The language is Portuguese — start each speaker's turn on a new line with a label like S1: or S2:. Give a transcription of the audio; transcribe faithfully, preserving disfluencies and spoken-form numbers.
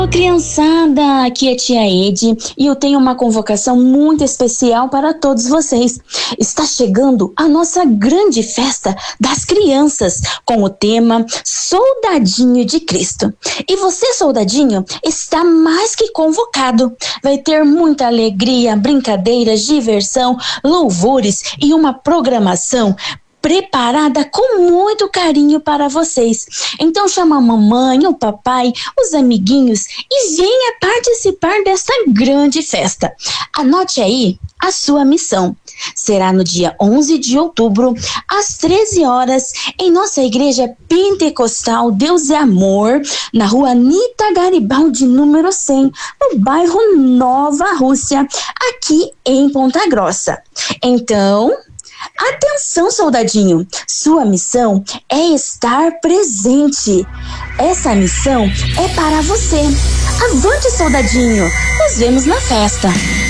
S1: Ô, criançada, aqui é tia Ede e eu tenho uma convocação muito especial para todos vocês. Está chegando a nossa grande festa das crianças com o tema Soldadinho de Cristo. E você, soldadinho, está mais que convocado. Vai ter muita alegria, brincadeiras, diversão, louvores e uma programação preparada com muito carinho para vocês. Então chama a mamãe, o papai, os amiguinhos e venha participar dessa grande festa. Anote aí a sua missão. Será no dia onze de outubro, às treze horas, em nossa igreja pentecostal Deus é Amor, na rua Anita Garibaldi, número cem, no bairro Nova Rússia, aqui em Ponta Grossa. Então, atenção, soldadinho, sua missão é estar presente. Essa missão é para você. Avante, soldadinho, nos vemos na festa.